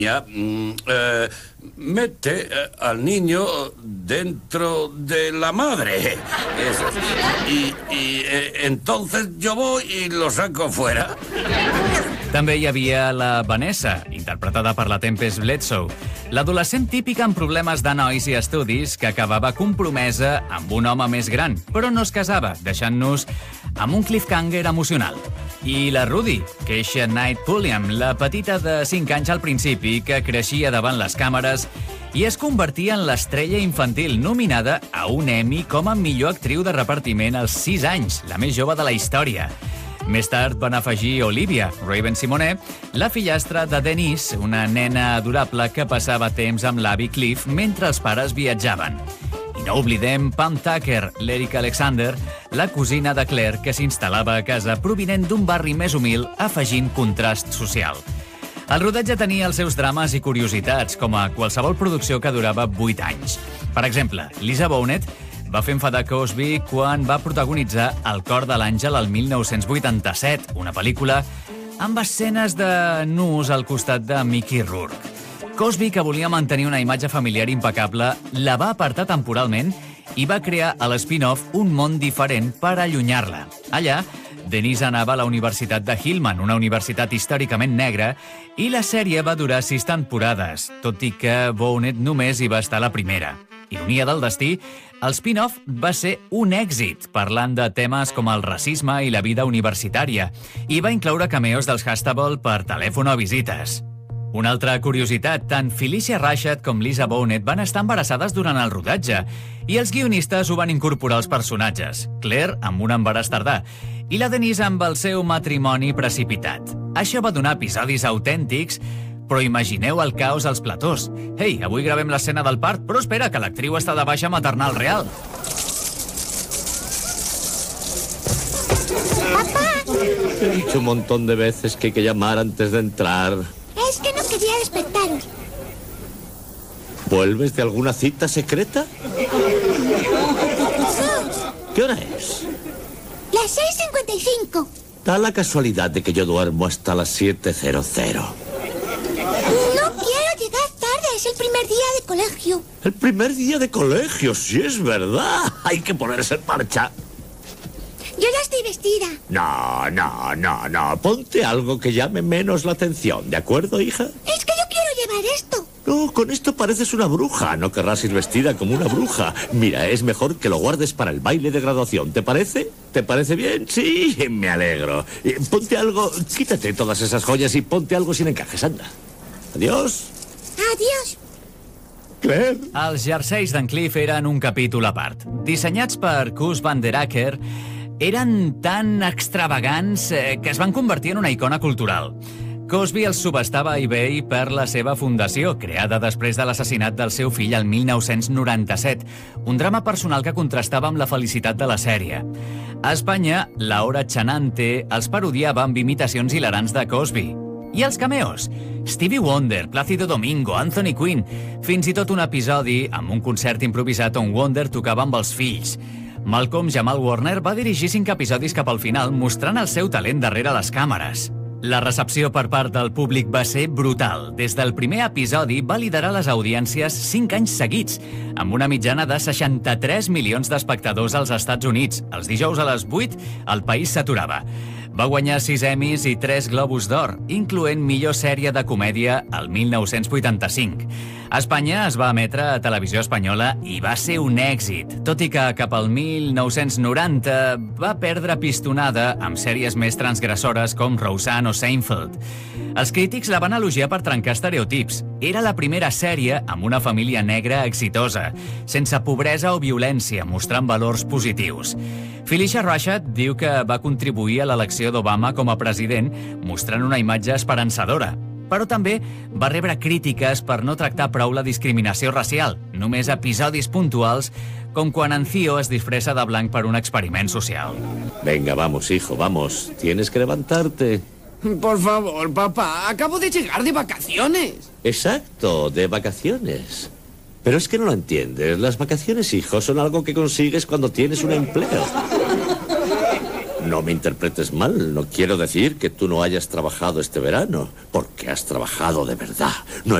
Mete al niño dentro de la madre. Eso. Y entonces yo voy y lo saco fuera. També hi havia la Vanessa, interpretada per la Tempest Bledsoe, l'adolescent típica amb problemes de nois i estudis que acabava compromesa amb un home més gran, però no es casava, deixant-nos amb un cliffhanger emocional. I la Rudy, Keisha Knight Pulliam, la petita de 5 anys al principi que creixia davant les càmeres i es convertia en l'estrella infantil nominada a un Emmy com a millor actriu de repartiment als 6 anys, la més jove de la història. Més tard van afegir Olivia, Raven-Symoné, la fillastra de Denise, una nena adorable que passava temps amb l'avi Cliff mentre els pares viatjaven. I no oblidem Pam Tucker, l'Eric Alexander, la cosina de Claire que s'instal·lava a casa provinent d'un barri més humil, afegint contrast social. El rodatge tenia els seus drames i curiositats, com a qualsevol producció que durava 8 anys. Per exemple, Lisa Bonet va fer enfadar Cosby quan va protagonitzar El cor de l'àngel el 1987, una pel·lícula amb escenes de nus al costat de Mickey Rourke. Cosby, que volia mantenir una imatge familiar impecable, la va apartar temporalment i va crear a l'spin-off un món diferent per allunyar-la. Allà, Denise anava a la Universitat de Hillman, una universitat històricament negra, i la sèrie va durar 6 temporades, tot i que Bonet només hi va estar la primera. Ironia del destí, el spin-off va ser un èxit, parlant de temes com el racisme i la vida universitària, i va incloure cameos dels Huxtable per telèfon o visites. Una altra curiositat, tant Phylicia Rashad com Lisa Bonet van estar embarassades durant el rodatge i els guionistes ho van incorporar als personatges, Claire amb un embaràs tardà i la Denise amb el seu matrimoni precipitat. Això va donar episodis autèntics, però imagineu el caos als platós. Ei, avui gravem l'escena del part, però espera, que l'actriu està de baixa maternal real. ¡Papá! Te he dicho un montón de veces que hay que llamar antes de entrar. Es que no quería despertaros. ¿Vuelves de alguna cita secreta? ¿Qué hora es? Las 6:55. Da la casualidad de que yo duermo hasta las 7:00. No quiero llegar tarde, es el primer día de colegio. El primer día de colegio, sí es verdad. Hay que ponerse en marcha. Yo ya estoy vestida. No. Ponte algo que llame menos la atención, ¿de acuerdo, hija? Es que yo quiero llevar esto. No, con esto pareces una bruja. No querrás ir vestida como una bruja. Mira, es mejor que lo guardes para el baile de graduación. ¿Te parece? ¿Te parece bien? Sí, me alegro. Ponte algo, quítate todas esas joyas y ponte algo sin encajes, anda. Adiós. Adiós. Claire. Els jerseis d'en Cliff eren un capítol a part. Dissenyats per Koos van der Acker, eren tan extravagants que es van convertir en una icona cultural. Cosby els subestava a eBay per la seva fundació, creada després de l'assassinat del seu fill el 1997, un drama personal que contrastava amb la felicitat de la sèrie. A Espanya, Laura Chanante els parodiava amb imitacions hilarants de Cosby. I els cameos? Stevie Wonder, Plácido Domingo, Anthony Quinn, fins i tot un episodi amb un concert improvisat on Wonder tocava amb els fills. Malcolm Jamal Warner va dirigir 5 episodis cap al final, mostrant el seu talent darrere les càmeres. La recepció per part del públic va ser brutal. Des del primer episodi va liderar les audiències 5 anys seguits, amb una mitjana de 63 milions d'espectadors als Estats Units. Els dijous a les 8, el país s'aturava. Va guanyar 6 Emmys i 3 Globus d'Or, incloent millor sèrie de comèdia el 1985. A Espanya es va emetre a Televisió Espanyola i va ser un èxit, tot i que cap al 1990 va perdre pistonada amb sèries més transgressores com Roseanne o Seinfeld. Els crítics la van elogiar per trencar estereotips. Era la primera sèrie amb una família negra exitosa, sense pobresa o violència, mostrant valors positius. Phylicia Rashad diu que va contribuir a l'elecció d'Obama com a president, mostrant una imatge esperançadora. Però també va rebre crítiques per no tractar prou la discriminació racial, només episodis puntuals, com quan en Theo es disfressa de blanc per un experiment social. Venga, vamos, hijo, vamos. Tienes que levantarte. Por favor, papá, acabo de llegar de vacaciones. Exacto, de vacaciones. Pero es que no lo entiendes. Las vacaciones, hijo, son algo que consigues cuando tienes un empleo. No me interpretes mal. No quiero decir que tú no hayas trabajado este verano, porque has trabajado de verdad. No